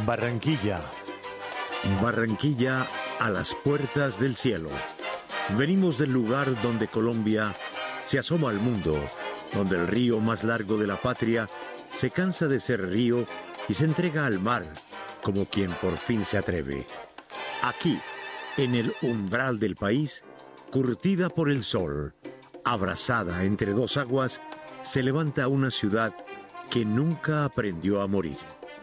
Barranquilla. Barranquilla a las puertas del cielo. Venimos del lugar donde Colombia se asoma al mundo, donde el río más largo de la patria se cansa de ser río y se entrega al mar como quien por fin se atreve. Aquí, en el umbral del país, curtida por el sol, abrazada entre dos aguas, se levanta una ciudad que nunca aprendió a morir.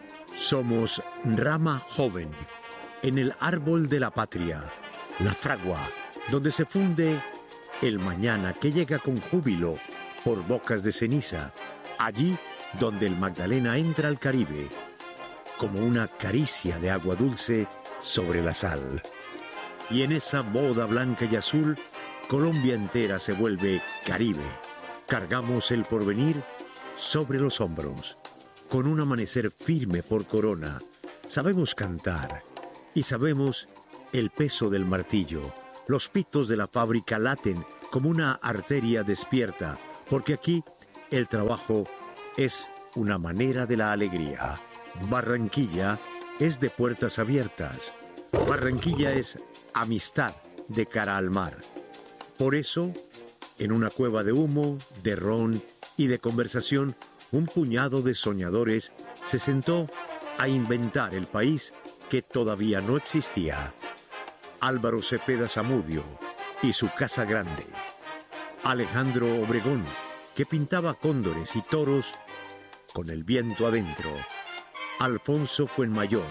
Somos rama joven en el árbol de la patria, la fragua, donde se funde el mañana que llega con júbilo por bocas de ceniza, allí donde el Magdalena entra al Caribe, como una caricia de agua dulce sobre la sal. Y en esa boda blanca y azul, Colombia entera se vuelve Caribe. Cargamos el porvenir sobre los hombros. Con un amanecer firme por corona, sabemos cantar y sabemos el peso del martillo. Los pitos de la fábrica laten como una arteria despierta, porque aquí el trabajo es una manera de la alegría. Barranquilla es de puertas abiertas. Barranquilla es amistad de cara al mar. Por eso, en una cueva de humo, de ron y de conversación, un puñado de soñadores se sentó a inventar el país que todavía no existía. Álvaro Cepeda Zamudio y su Casa Grande. Alejandro Obregón, que pintaba cóndores y toros con el viento adentro. Alfonso Fuenmayor,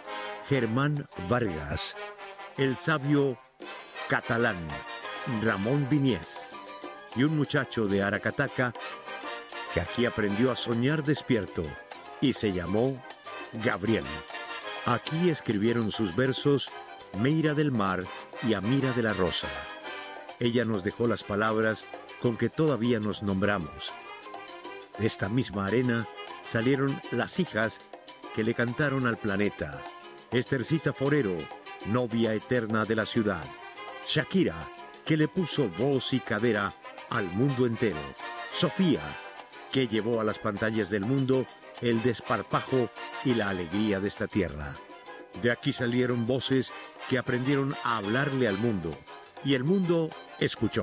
Germán Vargas, el sabio catalán Ramón Viniés y un muchacho de Aracataca que aquí aprendió a soñar despierto y se llamó Gabriel. Aquí escribieron sus versos Meira del Mar y Amira de la Rosa. Ella nos dejó las palabras con que todavía nos nombramos. De esta misma arena salieron las hijas que le cantaron al planeta. Estercita Forero, novia eterna de la ciudad. Shakira, que le puso voz y cadera al mundo entero. Sofía, que llevó a las pantallas del mundo el desparpajo y la alegría de esta tierra. De aquí salieron voces que aprendieron a hablarle al mundo, y el mundo escuchó.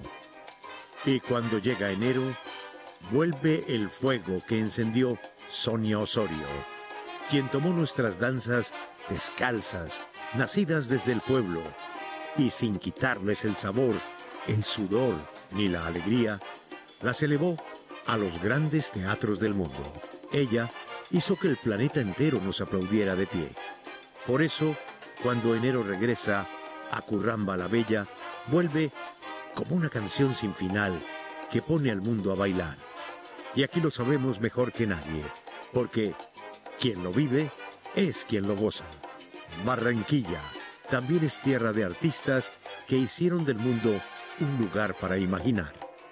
Y cuando llega enero, vuelve el fuego que encendió Sonia Osorio, quien tomó nuestras danzas descalzas, nacidas desde el pueblo, y sin quitarles el sabor, el sudor ni la alegría, las elevó a los grandes teatros del mundo. Ella hizo que el planeta entero nos aplaudiera de pie. Por eso, cuando enero regresa a Curramba la Bella, vuelve como una canción sin final que pone al mundo a bailar. Y aquí lo sabemos mejor que nadie, porque quien lo vive es quien lo goza. Barranquilla también es tierra de artistas que hicieron del mundo un lugar para imaginar.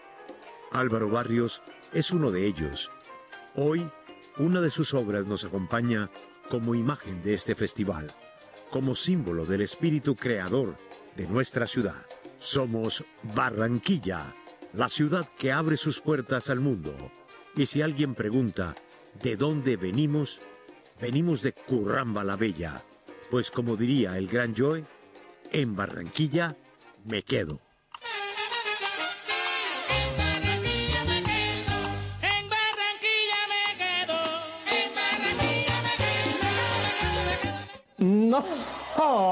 Álvaro Barrios es uno de ellos. Hoy, una de sus obras nos acompaña como imagen de este festival, como símbolo del espíritu creador de nuestra ciudad. Somos Barranquilla, la ciudad que abre sus puertas al mundo. Y si alguien pregunta ¿de dónde venimos? Venimos de Curramba la Bella, pues como diría el gran Joe, en Barranquilla me quedo. No.